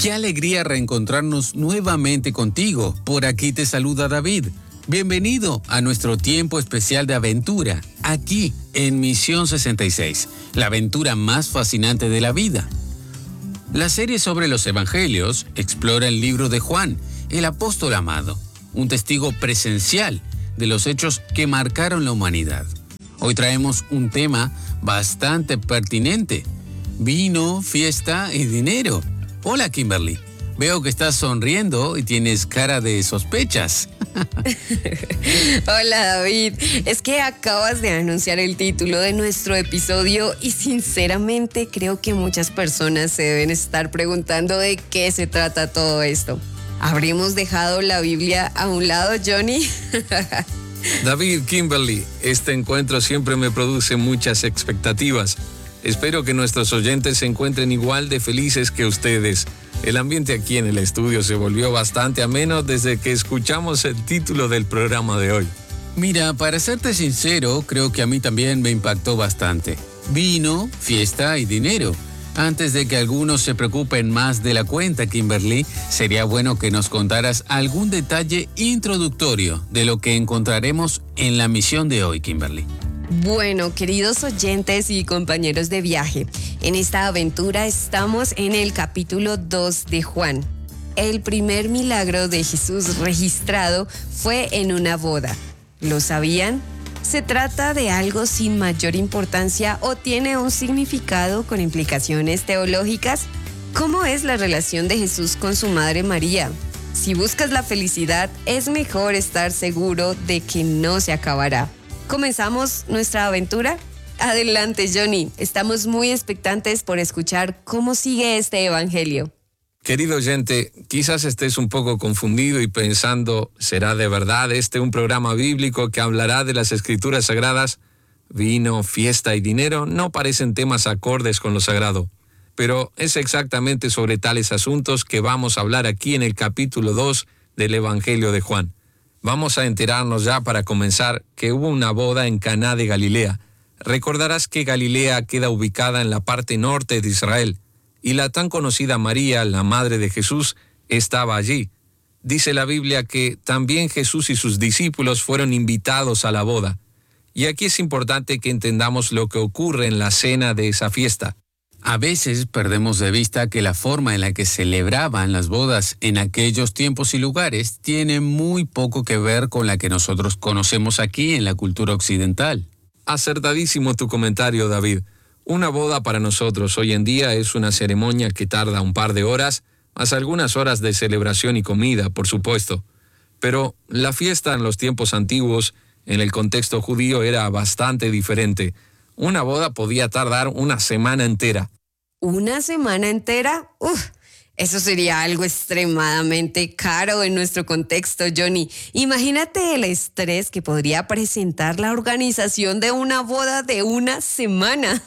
Qué alegría reencontrarnos nuevamente contigo. Por aquí te saluda David. Bienvenido a nuestro tiempo especial de aventura, aquí en Misión 66, la aventura más fascinante de la vida. La serie sobre los evangelios explora el libro de Juan, el apóstol amado, un testigo presencial de los hechos que marcaron la humanidad. Hoy traemos un tema bastante pertinente: vino, fiesta y dinero. Hola, Kimberly. Veo que estás sonriendo y tienes cara de sospechas. Hola, David. Es que acabas de anunciar el título de nuestro episodio y sinceramente creo que muchas personas se deben estar preguntando de qué se trata todo esto. ¿Habremos dejado la Biblia a un lado, Johnny? David, Kimberly, este encuentro siempre me produce muchas expectativas. Espero que nuestros oyentes se encuentren igual de felices que ustedes. El ambiente aquí en el estudio se volvió bastante ameno desde que escuchamos el título del programa de hoy. Mira, para serte sincero, creo que a mí también me impactó bastante. Vino, fiesta y dinero. Antes de que algunos se preocupen más de la cuenta, Kimberly, sería bueno que nos contaras algún detalle introductorio de lo que encontraremos en la misión de hoy, Kimberly. Bueno, queridos oyentes y compañeros de viaje, en esta aventura estamos en el capítulo 2 de Juan. El primer milagro de Jesús registrado fue en una boda. ¿Lo sabían? ¿Se trata de algo sin mayor importancia o tiene un significado con implicaciones teológicas? ¿Cómo es la relación de Jesús con su madre María? Si buscas la felicidad, es mejor estar seguro de que no se acabará. ¿Comenzamos nuestra aventura? Adelante, Johnny. Estamos muy expectantes por escuchar cómo sigue este evangelio. Querido oyente, quizás estés un poco confundido y pensando, ¿será de verdad este un programa bíblico que hablará de las escrituras sagradas? Vino, fiesta y dinero no parecen temas acordes con lo sagrado. Pero es exactamente sobre tales asuntos que vamos a hablar aquí en el capítulo 2 del Evangelio de Juan. Vamos a enterarnos ya para comenzar que hubo una boda en Caná de Galilea. Recordarás que Galilea queda ubicada en la parte norte de Israel, y la tan conocida María, la madre de Jesús, estaba allí. Dice la Biblia que también Jesús y sus discípulos fueron invitados a la boda. Y aquí es importante que entendamos lo que ocurre en la cena de esa fiesta. A veces perdemos de vista que la forma en la que celebraban las bodas en aquellos tiempos y lugares tiene muy poco que ver con la que nosotros conocemos aquí en la cultura occidental. Acertadísimo tu comentario, David. Una boda para nosotros hoy en día es una ceremonia que tarda un par de horas, más algunas horas de celebración y comida, por supuesto. Pero la fiesta en los tiempos antiguos, en el contexto judío, era bastante diferente. Una boda podía tardar una semana entera. ¿Una semana entera? Eso sería algo extremadamente caro en nuestro contexto, Johnny. Imagínate el estrés que podría presentar la organización de una boda de una semana.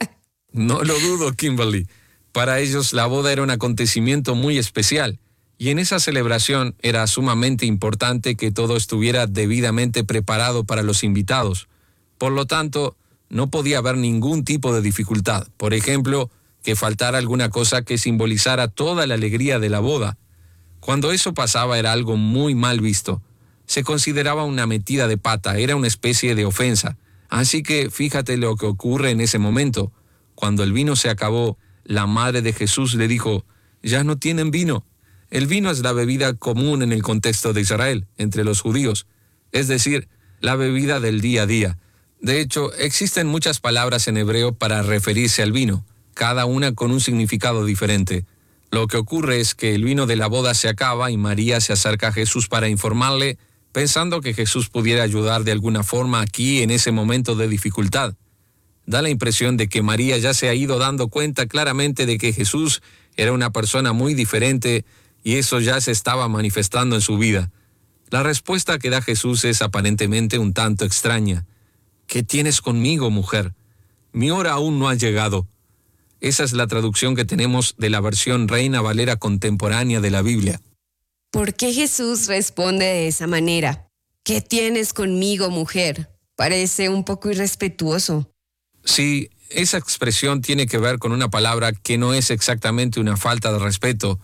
No lo dudo, Kimberly. Para ellos la boda era un acontecimiento muy especial. Y en esa celebración era sumamente importante que todo estuviera debidamente preparado para los invitados. Por lo tanto, no podía haber ningún tipo de dificultad. Por ejemplo, que faltara alguna cosa que simbolizara toda la alegría de la boda. Cuando eso pasaba era algo muy mal visto. Se consideraba una metida de pata, era una especie de ofensa. Así que fíjate lo que ocurre en ese momento. Cuando el vino se acabó, la madre de Jesús le dijo, «Ya no tienen vino». El vino es la bebida común en el contexto de Israel, entre los judíos. Es decir, la bebida del día a día. De hecho, existen muchas palabras en hebreo para referirse al vino, cada una con un significado diferente. Lo que ocurre es que el vino de la boda se acaba y María se acerca a Jesús para informarle, pensando que Jesús pudiera ayudar de alguna forma aquí en ese momento de dificultad. Da la impresión de que María ya se ha ido dando cuenta claramente de que Jesús era una persona muy diferente y eso ya se estaba manifestando en su vida. La respuesta que da Jesús es aparentemente un tanto extraña. «¿Qué tienes conmigo, mujer? Mi hora aún no ha llegado». Esa es la traducción que tenemos de la versión Reina Valera contemporánea de la Biblia. ¿Por qué Jesús responde de esa manera? ¿Qué tienes conmigo, mujer? Parece un poco irrespetuoso. Sí, esa expresión tiene que ver con una palabra que no es exactamente una falta de respeto,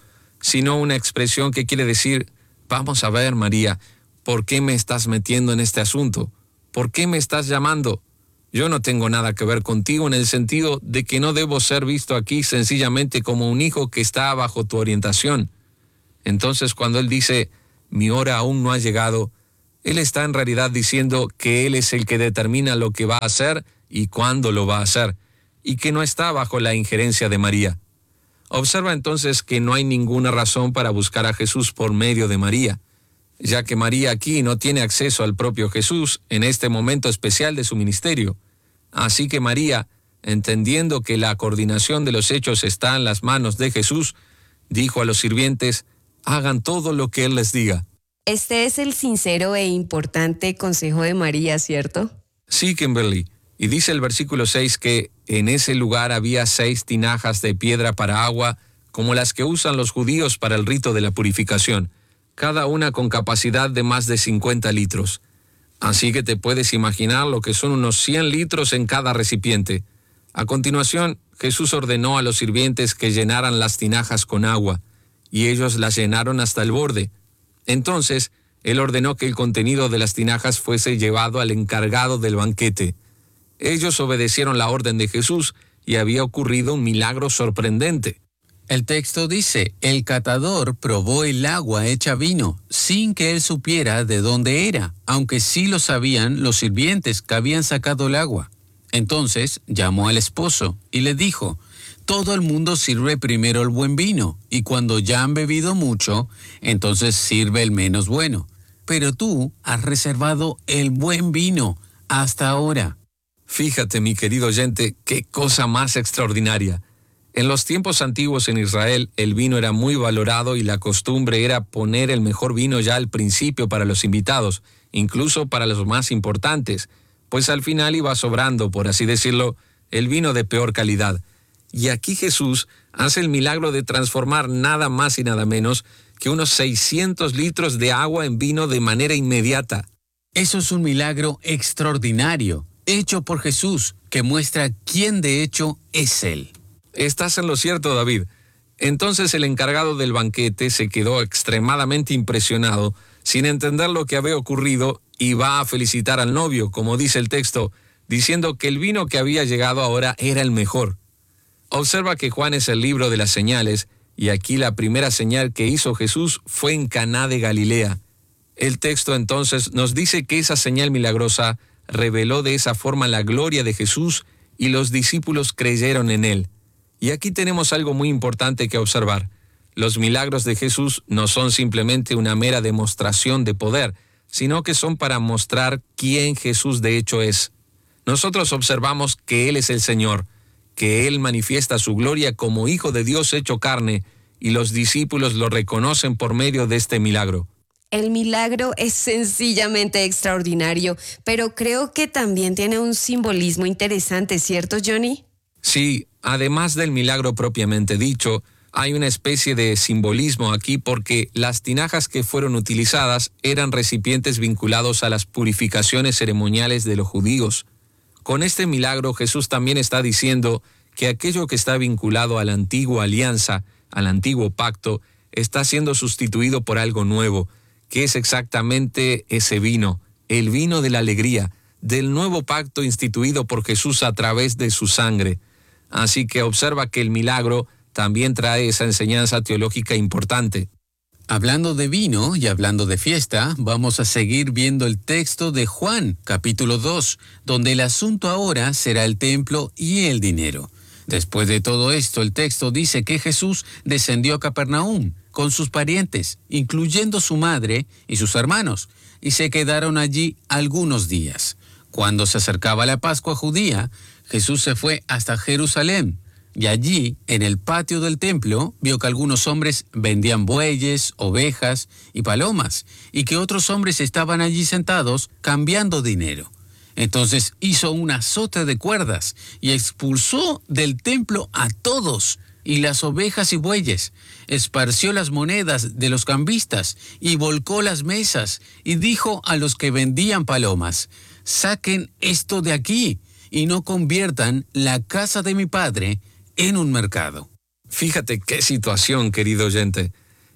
sino una expresión que quiere decir, vamos a ver, María, ¿por qué me estás metiendo en este asunto? ¿Por qué me estás llamando? Yo no tengo nada que ver contigo en el sentido de que no debo ser visto aquí sencillamente como un hijo que está bajo tu orientación. Entonces, cuando él dice, mi hora aún no ha llegado, él está en realidad diciendo que él es el que determina lo que va a hacer y cuándo lo va a hacer, y que no está bajo la injerencia de María. Observa entonces que no hay ninguna razón para buscar a Jesús por medio de María, ya que María aquí no tiene acceso al propio Jesús en este momento especial de su ministerio. Así que María, entendiendo que la coordinación de los hechos está en las manos de Jesús, dijo a los sirvientes, hagan todo lo que Él les diga. Este es el sincero e importante consejo de María, ¿cierto? Sí, Kimberly. Y dice el versículo 6 que en ese lugar había 6 tinajas de piedra para agua, como las que usan los judíos para el rito de la purificación, cada una con capacidad de más de 50 litros. Así que te puedes imaginar lo que son unos 100 litros en cada recipiente. A continuación, Jesús ordenó a los sirvientes que llenaran las tinajas con agua, y ellos las llenaron hasta el borde. Entonces, Él ordenó que el contenido de las tinajas fuese llevado al encargado del banquete. Ellos obedecieron la orden de Jesús y había ocurrido un milagro sorprendente. El texto dice, el catador probó el agua hecha vino, sin que él supiera de dónde era, aunque sí lo sabían los sirvientes que habían sacado el agua. Entonces llamó al esposo y le dijo, todo el mundo sirve primero el buen vino, y cuando ya han bebido mucho, entonces sirve el menos bueno. Pero tú has reservado el buen vino hasta ahora. Fíjate, mi querido oyente, qué cosa más extraordinaria. En los tiempos antiguos en Israel, el vino era muy valorado y la costumbre era poner el mejor vino ya al principio para los invitados, incluso para los más importantes, pues al final iba sobrando, por así decirlo, el vino de peor calidad. Y aquí Jesús hace el milagro de transformar nada más y nada menos que unos 600 litros de agua en vino de manera inmediata. Eso es un milagro extraordinario, hecho por Jesús, que muestra quién de hecho es Él. Estás en lo cierto, David. Entonces el encargado del banquete se quedó extremadamente impresionado, sin entender lo que había ocurrido, y va a felicitar al novio, como dice el texto, diciendo que el vino que había llegado ahora era el mejor. Observa que Juan es el libro de las señales, y aquí la primera señal que hizo Jesús fue en Caná de Galilea. El texto entonces nos dice que esa señal milagrosa reveló de esa forma la gloria de Jesús, y los discípulos creyeron en Él. Y aquí tenemos algo muy importante que observar. Los milagros de Jesús no son simplemente una mera demostración de poder, sino que son para mostrar quién Jesús de hecho es. Nosotros observamos que Él es el Señor, que Él manifiesta su gloria como Hijo de Dios hecho carne, y los discípulos lo reconocen por medio de este milagro. El milagro es sencillamente extraordinario, pero creo que también tiene un simbolismo interesante, ¿cierto, Johnny? Sí, además del milagro propiamente dicho, hay una especie de simbolismo aquí porque las tinajas que fueron utilizadas eran recipientes vinculados a las purificaciones ceremoniales de los judíos. Con este milagro Jesús también está diciendo que aquello que está vinculado a la antigua alianza, al antiguo pacto, está siendo sustituido por algo nuevo, que es exactamente ese vino, el vino de la alegría, del nuevo pacto instituido por Jesús a través de su sangre. Así que observa que el milagro también trae esa enseñanza teológica importante. Hablando de vino y hablando de fiesta, vamos a seguir viendo el texto de Juan, capítulo 2, donde el asunto ahora será el templo y el dinero. Después de todo esto, el texto dice que Jesús descendió a Capernaum con sus parientes, incluyendo su madre y sus hermanos, y se quedaron allí algunos días. Cuando se acercaba la Pascua judía, Jesús se fue hasta Jerusalén, y allí, en el patio del templo, vio que algunos hombres vendían bueyes, ovejas y palomas, y que otros hombres estaban allí sentados cambiando dinero. Entonces hizo un azote de cuerdas y expulsó del templo a todos, y las ovejas y bueyes. Esparció las monedas de los cambistas y volcó las mesas, y dijo a los que vendían palomas: «Saquen esto de aquí y no conviertan la casa de mi padre en un mercado». Fíjate qué situación, querido oyente.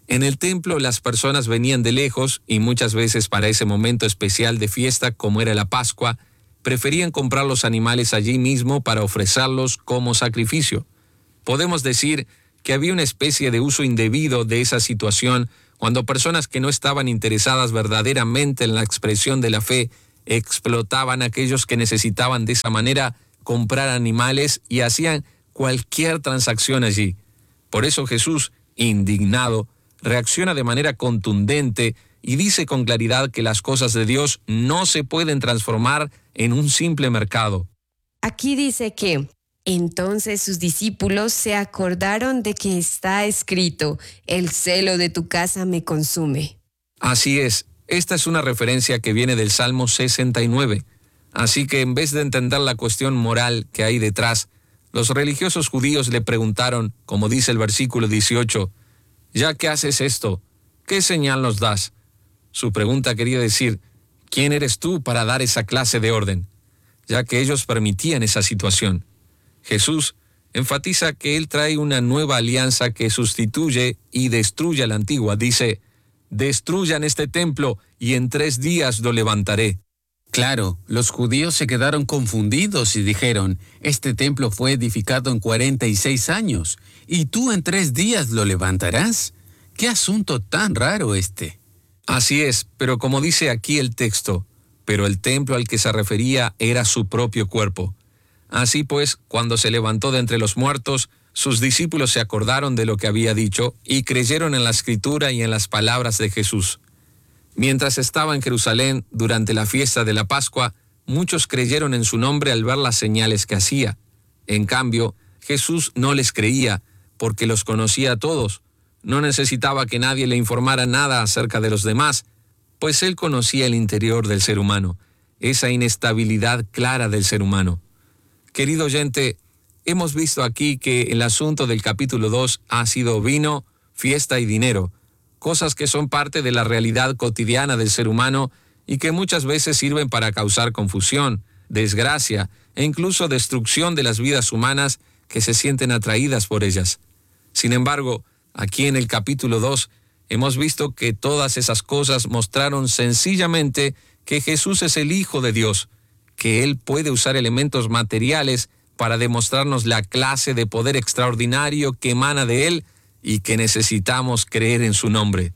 En el templo las personas venían de lejos y muchas veces para ese momento especial de fiesta como era la Pascua, preferían comprar los animales allí mismo para ofrecerlos como sacrificio. Podemos decir que había una especie de uso indebido de esa situación cuando personas que no estaban interesadas verdaderamente en la expresión de la fe explotaban a aquellos que necesitaban de esa manera comprar animales y hacían cualquier transacción allí. Por eso Jesús, indignado, reacciona de manera contundente y dice con claridad que las cosas de Dios no se pueden transformar en un simple mercado. Aquí dice que entonces sus discípulos se acordaron de que está escrito: el celo de tu casa me consume. Así es, esta es una referencia que viene del Salmo 69. Así que en vez de entender la cuestión moral que hay detrás, los religiosos judíos le preguntaron, como dice el versículo 18, «Ya que haces esto, ¿qué señal nos das?». Su pregunta quería decir, ¿quién eres tú para dar esa clase de orden? Ya que ellos permitían esa situación. Jesús enfatiza que Él trae una nueva alianza que sustituye y destruye a la antigua. Dice, «Destruyan este templo y en 3 días lo levantaré». Claro, los judíos se quedaron confundidos y dijeron, este templo fue edificado en 46 años, ¿y tú en 3 días lo levantarás? ¿Qué asunto tan raro este? Así es, pero como dice aquí el texto, pero el templo al que se refería era su propio cuerpo. Así pues, cuando se levantó de entre los muertos, sus discípulos se acordaron de lo que había dicho y creyeron en la Escritura y en las palabras de Jesús. Mientras estaba en Jerusalén durante la fiesta de la Pascua, muchos creyeron en su nombre al ver las señales que hacía. En cambio, Jesús no les creía, porque los conocía a todos. No necesitaba que nadie le informara nada acerca de los demás, pues él conocía el interior del ser humano, esa inestabilidad clara del ser humano. Querido oyente, hemos visto aquí que el asunto del capítulo 2 ha sido vino, fiesta y dinero, cosas que son parte de la realidad cotidiana del ser humano y que muchas veces sirven para causar confusión, desgracia e incluso destrucción de las vidas humanas que se sienten atraídas por ellas. Sin embargo, aquí en el capítulo 2 hemos visto que todas esas cosas mostraron sencillamente que Jesús es el Hijo de Dios, que Él puede usar elementos materiales para demostrarnos la clase de poder extraordinario que emana de Él y que necesitamos creer en su nombre.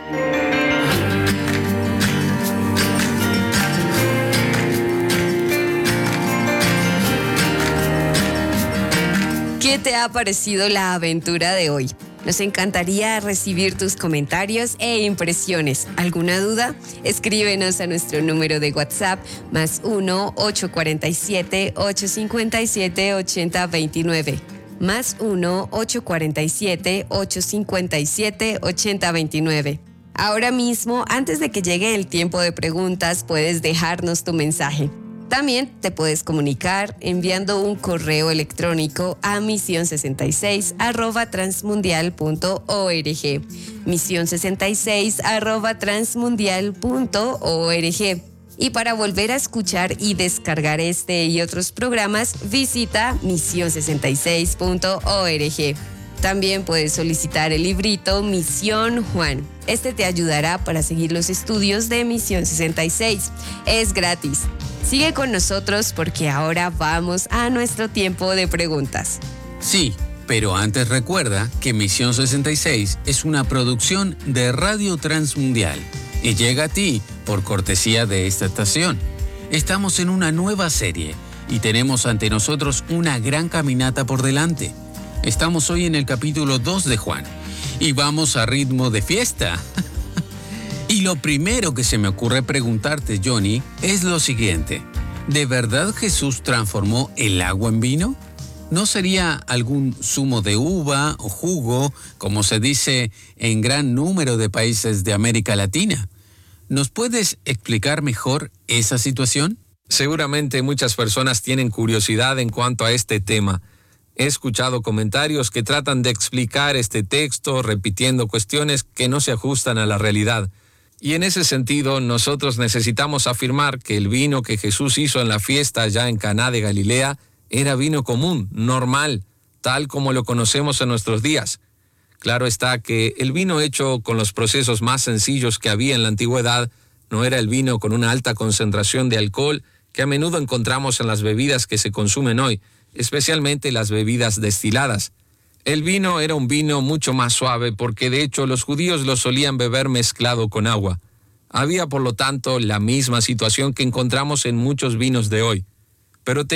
¿Qué te ha parecido la aventura de hoy? Nos encantaría recibir tus comentarios e impresiones. ¿Alguna duda? Escríbenos a nuestro número de WhatsApp +1 847 857 8029. +1 847 857 8029. Ahora mismo, antes de que llegue el tiempo de preguntas, puedes dejarnos tu mensaje. También te puedes comunicar enviando un correo electrónico a mision66@transmundial.org. mision66@transmundial.org. Y para volver a escuchar y descargar este y otros programas, visita mision66.org. También puedes solicitar el librito Misión Juan. Este te ayudará para seguir los estudios de Misión 66. Es gratis. Sigue con nosotros porque ahora vamos a nuestro tiempo de preguntas. Sí, pero antes recuerda que Misión 66 es una producción de Radio Transmundial y llega a ti por cortesía de esta estación. Estamos en una nueva serie y tenemos ante nosotros una gran caminata por delante. Estamos hoy en el capítulo 2 de Juan y vamos a ritmo de fiesta. Y lo primero que se me ocurre preguntarte, Johnny, es lo siguiente. ¿De verdad Jesús transformó el agua en vino? ¿No sería algún zumo de uva o jugo, como se dice en gran número de países de América Latina? ¿Nos puedes explicar mejor esa situación? Seguramente muchas personas tienen curiosidad en cuanto a este tema. He escuchado comentarios que tratan de explicar este texto repitiendo cuestiones que no se ajustan a la realidad. Y en ese sentido, nosotros necesitamos afirmar que el vino que Jesús hizo en la fiesta allá en Caná de Galilea era vino común, normal, tal como lo conocemos en nuestros días. Claro está que el vino hecho con los procesos más sencillos que había en la antigüedad no era el vino con una alta concentración de alcohol que a menudo encontramos en las bebidas que se consumen hoy, especialmente las bebidas destiladas. El vino era un vino mucho más suave porque de hecho los judíos lo solían beber mezclado con agua. Había por lo tanto la misma situación que encontramos en muchos vinos de hoy, pero